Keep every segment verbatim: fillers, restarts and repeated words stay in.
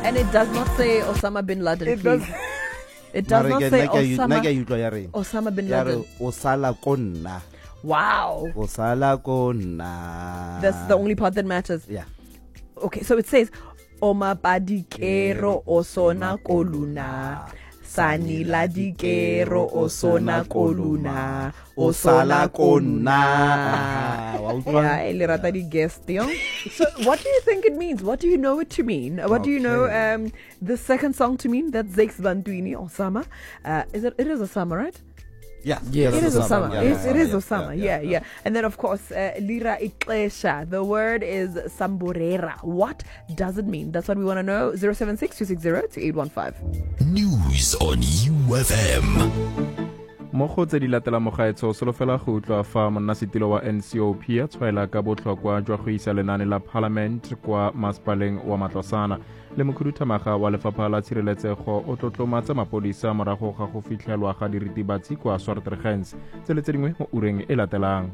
And it does not say Osama bin Laden, It please. does. It does not say Osama, Osama Osama bin Laden. Osala konna. Wow. Osala konna. That's the only part that matters. Yeah. Okay, so it says Oma badikero osona koluna. Sani ladikero osona koluna. Osala konna. Yeah, elirata di guest, yo. So what do you think it means? What do you know it to mean? What do you know um the second song to mean? That's Zakes Bantwini, Osama. Uh, is it it is Osama, right? Yeah, yes, It is Osama. Yeah, It's, yeah, it is yeah, Osama. yeah, Yeah, yeah, yeah. And then, of course, uh, Lira Iklesha. The word is Samburera. What does it mean? That's what we want to know. zero seven six two six zero two eight one five. News on U F M. Mo go tse di latela mogaetso solofela go utlwa fa monnasetilo wa N C O P a tshwaela ka botlhokwa jwa go isa lenane la parliament kwa masepaleng wa Matlosana le mokhuduthamaga wa lefapha la tshireletsego o tlotlomatsa mapodisa morago ga go fitlhelwa ga diritibatsi kwa Swartregens tse le tse dingwe mo ureng e latelang.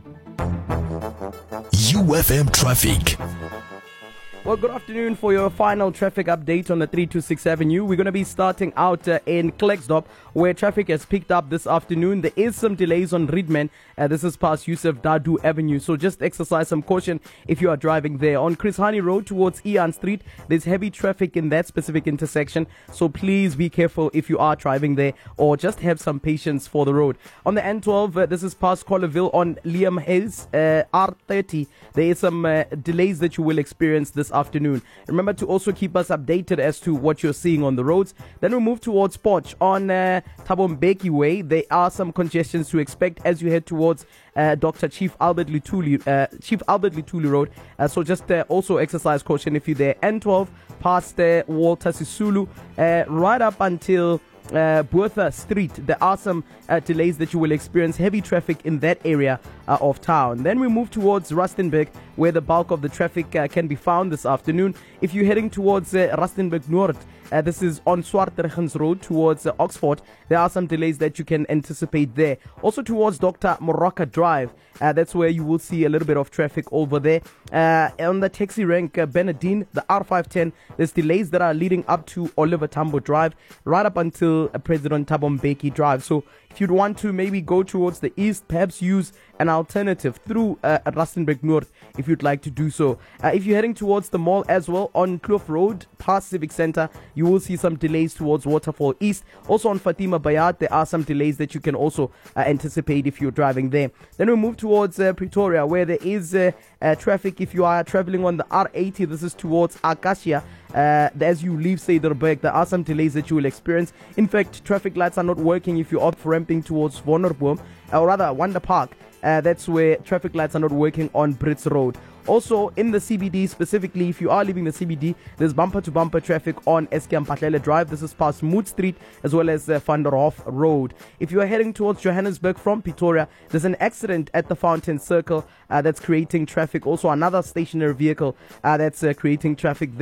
U F M traffic. Well, good afternoon for your final traffic update on the three two six Avenue. We're going to be starting out uh, in Klerksdorp, where traffic has picked up this afternoon. There is some delays on Riedman. Uh, this is past Yusuf Dadu Avenue, so just exercise some caution if you are driving there. On Chris Hani Road towards Ian Street, there's heavy traffic in that specific intersection, so please be careful if you are driving there, or just have some patience for the road. On the N twelve, uh, this is past Collerville on Liam Hayes, uh, R thirty. There is some uh, delays that you will experience this afternoon. Remember to also keep us updated as to what you're seeing on the roads. Then we move towards Poch on uh, Thabo Mbeki Way. There are some congestions to expect as you head towards uh, Doctor Chief Albert Lutuli, uh, Chief Albert Lutuli Road. Uh, so just uh, also exercise caution if you're there. N twelve past uh, Walter Sisulu, uh, right up until Uh, Buertha Street. There are some uh, delays that you will experience, heavy traffic in that area uh, of town. Then we move towards Rustenburg, where the bulk of the traffic uh, can be found this afternoon. If you're heading towards uh, Rustenburg Noord, uh, this is on Swartregens Road towards uh, Oxford. There are some delays that you can anticipate there. Also towards Doctor Morocco Drive, uh, that's where you will see a little bit of traffic over there. Uh, on the taxi rank, uh, Benedine, the R five ten, there's delays that are leading up to Oliver Tambo Drive, right up until uh, President Thabo Mbeki Drive. So if you'd want to maybe go towards the east, perhaps use an alternative through uh, Rustenburg North if you'd like to do so. Uh, if you're heading towards the mall as well, on Kloof Road, past Civic Center, you will see some delays towards Waterfall East. Also on Fatima Bayat, there are some delays that you can also uh, anticipate if you're driving there. Then we move towards uh, Pretoria, where there is uh, uh, traffic if you are traveling on the R eighty. This is towards Acacia. Uh, as you leave Cederberg, there are some delays that you will experience. In fact, traffic lights are not working if you opt for ramping towards Vonnerboom, or rather Wonder Park. Uh, that's where traffic lights are not working on Brits Road. Also in the C B D, specifically if you are leaving the C B D, there's bumper to bumper traffic on Eskom Patlele Drive. This is past Mood Street as well as uh, Van der Hof Road. If you are heading towards Johannesburg from Pretoria, there's an accident at the Fountain Circle uh, that's creating traffic. Also another stationary vehicle uh, that's uh, creating traffic there.